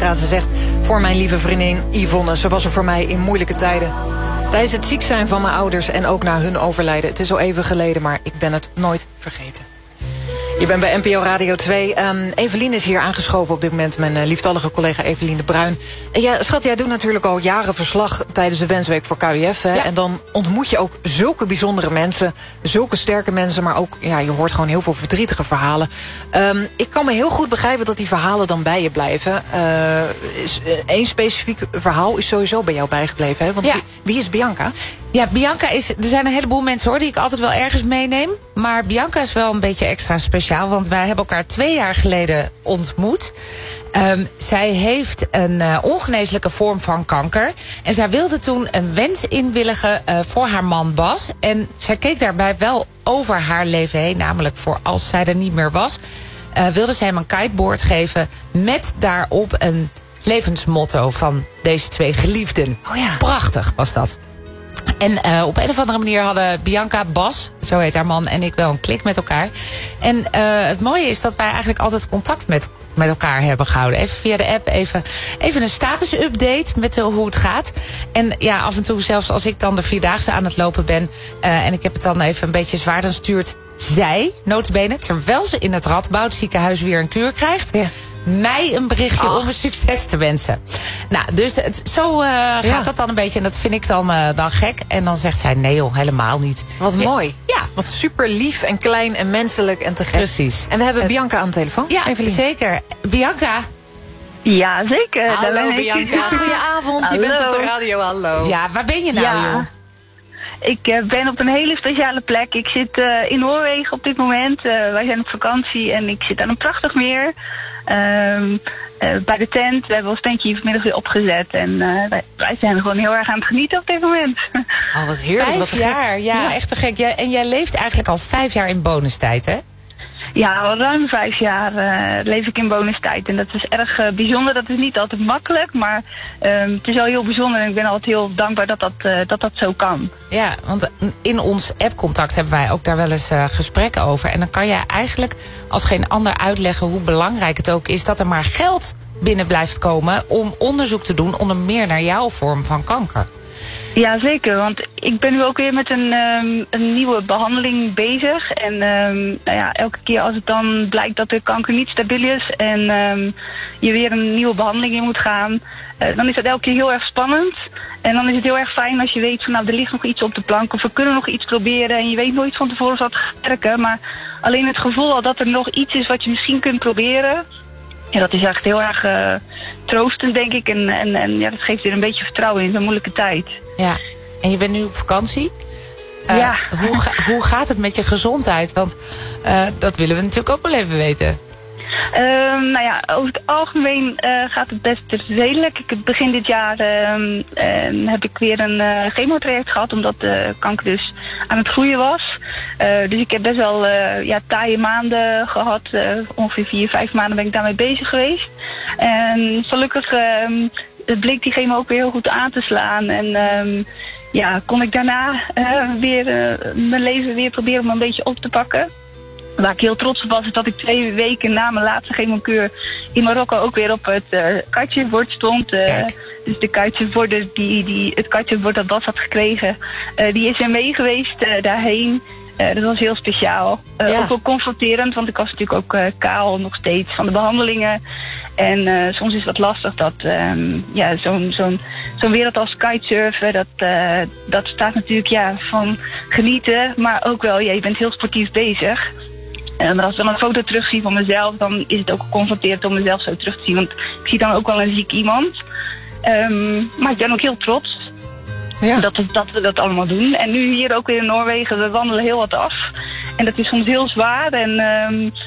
extra. Ze zegt, voor mijn lieve vriendin Yvonne, ze was er voor mij in moeilijke tijden. Tijdens het ziek zijn van mijn ouders en ook na hun overlijden. Het is al even geleden, maar ik ben het nooit vergeten. Je bent bij NPO Radio 2. Evelien is hier aangeschoven op dit moment. Mijn lieftallige collega Evelien de Bruin. En ja, schat, jij doet natuurlijk al jaren verslag tijdens de Wensweek voor KWF. Hè? Ja. En dan ontmoet je ook zulke bijzondere mensen. Zulke sterke mensen, maar ook, ja, je hoort gewoon heel veel verdrietige verhalen. Ik kan me heel goed begrijpen dat die verhalen dan bij je blijven. Eén specifiek verhaal is sowieso bij jou bijgebleven. Hè? Want ja. Wie is Bianca? Ja, Bianca is... Er zijn een heleboel mensen hoor die ik altijd wel ergens meeneem. Maar Bianca is wel een beetje extra speciaal. Want wij hebben elkaar 2 jaar geleden ontmoet. Zij heeft een ongeneeslijke vorm van kanker. En zij wilde toen een wens inwilligen voor haar man Bas. En zij keek daarbij wel over haar leven heen. Namelijk voor als zij er niet meer was. Wilde zij hem een kiteboard geven. Met daarop een levensmotto van deze 2 geliefden. Oh ja. Prachtig was dat. En op een of andere manier hadden Bianca, Bas, zo heet haar man, en ik wel een klik met elkaar. En het mooie is dat wij eigenlijk altijd contact met elkaar hebben gehouden. Even via de app, even een status-update met hoe het gaat. En ja, af en toe zelfs als ik dan de 4-daagse aan het lopen ben... en ik heb het dan even een beetje zwaar, dan stuurt zij, nota bene, terwijl ze in het Radboud ziekenhuis weer een kuur krijgt... Ja. Mij een berichtje om een succes te wensen. Nou, dus zo gaat dat dan een beetje. En dat vind ik dan gek. En dan zegt zij, nee joh, helemaal niet. Wat mooi. Ja. Wat super lief en klein en menselijk en te gek. Precies. En we hebben Bianca aan de telefoon. Ja, Evelien. Zeker. Bianca. Ja, zeker. Hallo Bianca. Goedenavond. Hallo. Je bent op de radio, hallo. Ja, waar ben je nou joh? Ik ben op een hele speciale plek. Ik zit in Noorwegen op dit moment. Wij zijn op vakantie en ik zit aan een prachtig meer. Bij de tent. We hebben ons tentje hier vanmiddag weer opgezet. En wij zijn gewoon heel erg aan het genieten op dit moment. Oh, wat heerlijk. 5 jaar, ja, echt te gek. En jij leeft eigenlijk al 5 jaar in bonustijd, hè? Ja, al ruim 5 jaar leef ik in bonustijd. En dat is erg bijzonder. Dat is niet altijd makkelijk, maar het is wel heel bijzonder. En ik ben altijd heel dankbaar dat zo kan. Ja, want in ons appcontact hebben wij ook daar wel eens gesprekken over. En dan kan jij eigenlijk als geen ander uitleggen hoe belangrijk het ook is... dat er maar geld binnen blijft komen om onderzoek te doen... onder meer naar jouw vorm van kanker. Ja, zeker. Want ik ben nu ook weer met een nieuwe behandeling bezig. En elke keer als het dan blijkt dat de kanker niet stabiel is... en je weer een nieuwe behandeling in moet gaan... dan is dat elke keer heel erg spannend. En dan is het heel erg fijn als je weet van... nou, er ligt nog iets op de plank of we kunnen nog iets proberen... en je weet nooit van tevoren of dat gaat werken. Maar alleen het gevoel al dat er nog iets is wat je misschien kunt proberen... ja, dat is echt heel erg troostend, denk ik. En dat geeft weer een beetje vertrouwen in zo'n moeilijke tijd. Ja, en je bent nu op vakantie. Ja. Hoe gaat het met je gezondheid? Want dat willen we natuurlijk ook wel even weten. Over het algemeen gaat het best redelijk. Begin dit jaar heb ik weer een chemotraject gehad, omdat de kanker dus aan het groeien was. Dus ik heb best wel taaie maanden gehad. Ongeveer 4-5 maanden ben ik daarmee bezig geweest. En gelukkig bleek die chemo ook weer heel goed aan te slaan. En kon ik daarna weer mijn leven weer proberen om een beetje op te pakken. Waar ik heel trots op was, is dat ik 2 weken na mijn laatste chemokuur in Marokko ook weer op het katjebord stond. Dus de katjebord, het katjebord dat Bas had gekregen, die is er mee geweest daarheen. Dat was heel speciaal. Ook wel confronterend, want ik was natuurlijk ook kaal nog steeds van de behandelingen. En soms is het lastig dat zo'n wereld als kitesurfen, dat staat natuurlijk van genieten, maar ook wel, je bent heel sportief bezig. En als ik dan een foto terugzie van mezelf, dan is het ook confronterend om mezelf zo terug te zien. Want ik zie dan ook wel een ziek iemand. Maar ik ben ook heel trots dat we dat allemaal doen. En nu hier ook weer in Noorwegen, we wandelen heel wat af. En dat is soms heel zwaar. En